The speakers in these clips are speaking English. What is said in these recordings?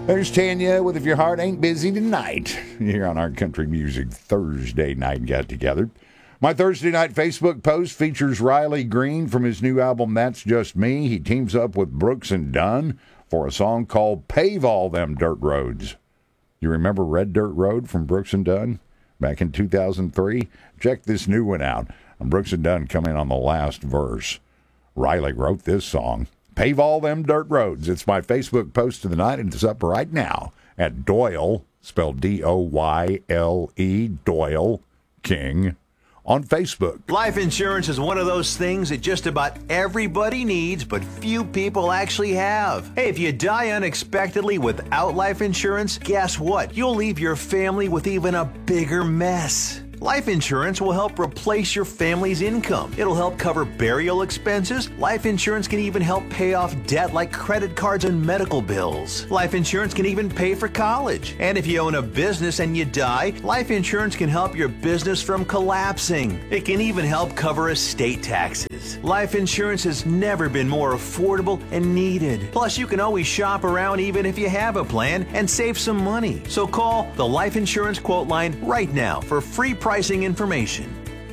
There's Tanya with If Your Heart Ain't Busy Tonight here on our Country Music Thursday night get-together. My Thursday night Facebook post features Riley Green from his new album, That's Just Me. He teams up with Brooks and Dunn for a song called Pave All Them Dirt Roads. You remember Red Dirt Road from Brooks and Dunn back in 2003? Check this new one out. And Brooks and Dunn come in on the last verse. Riley wrote this song, Pave All Them Dirt Roads. It's my Facebook post of the night, and it's up right now at Doyle, spelled D-O-Y-L-E, Doyle King, on Facebook. Life insurance is one of those things that just about everybody needs, but few people actually have. Hey, if you die unexpectedly without life insurance, guess what? You'll leave your family with even a bigger mess. Life insurance will help replace your family's income. It'll help cover burial expenses. Life insurance can even help pay off debt like credit cards and medical bills. Life insurance can even pay for college. And if you own a business and you die, life insurance can help your business from collapsing. It can even help cover estate taxes. Life insurance has never been more affordable and needed. Plus, you can always shop around even if you have a plan and save some money. So call the Life Insurance Quote Line right now for free pricing information.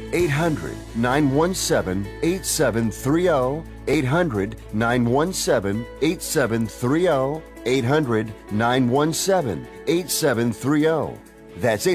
800-917-8730. 800-917-8730. 800-917-8730. That's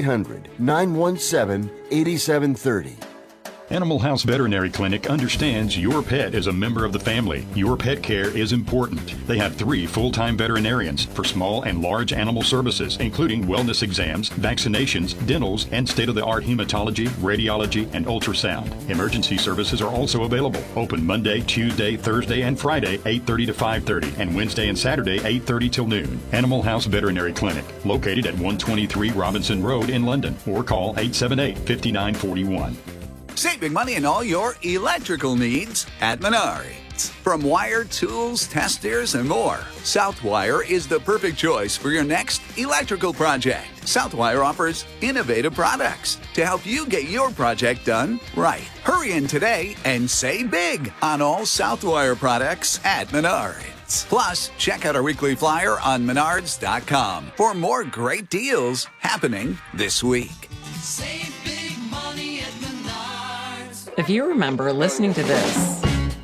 800-917-8730. Animal House Veterinary Clinic understands your pet is a member of the family. Your pet care is important. They have 3 full-time veterinarians for small and large animal services, including wellness exams, vaccinations, dentals, and state-of-the-art hematology, radiology, and ultrasound. Emergency services are also available. Open Monday, Tuesday, Thursday, and Friday, 8:30 to 5:30, and Wednesday and Saturday, 8:30 till noon. Animal House Veterinary Clinic, located at 123 Robinson Road in London, or call 878-5941. Saving money on all your electrical needs at Menards. From wire, tools, testers, and more, Southwire is the perfect choice for your next electrical project. Southwire offers innovative products to help you get your project done right. Hurry in today and save big on all Southwire products at Menards. Plus, check out our weekly flyer on Menards.com for more great deals happening this week. Save big money at Menards. If you remember listening to this,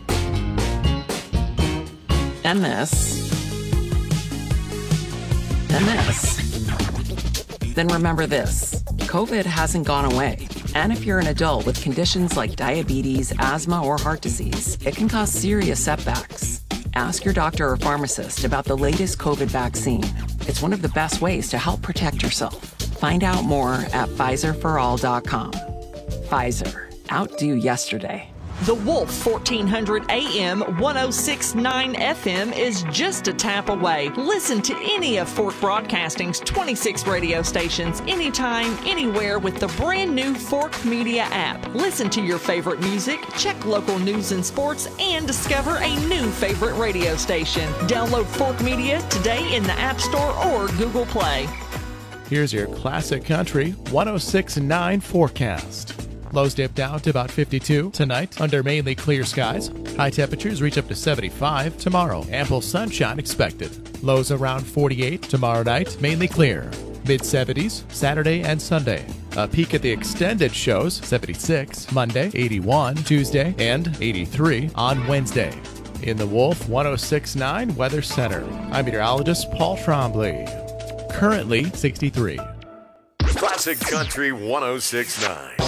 and this, and this, then remember this. COVID hasn't gone away. And if you're an adult with conditions like diabetes, asthma, or heart disease, it can cause serious setbacks. Ask your doctor or pharmacist about the latest COVID vaccine. It's one of the best ways to help protect yourself. Find out more at PfizerForAll.com. Pfizer. Outdo yesterday. The Wolf 1400 AM 1069 FM is just a tap away. Listen to any of Fork Broadcasting's 26 radio stations anytime, anywhere with the brand new Fork Media app. Listen to your favorite music, check local news and sports, and discover a new favorite radio station. Download Fork Media today in the App Store or Google Play. Here's your classic country 1069 forecast. Lows dip down to about 52 tonight under mainly clear skies. High temperatures reach up to 75 tomorrow. Ample sunshine expected. Lows around 48 tomorrow night, mainly clear. Mid-70s Saturday and Sunday. A peak at the extended shows, 76 Monday, 81 Tuesday, and 83 on Wednesday. In the Wolf 1069 Weather Center, I'm meteorologist Paul Trombley. Currently 63. Classic Country 1069.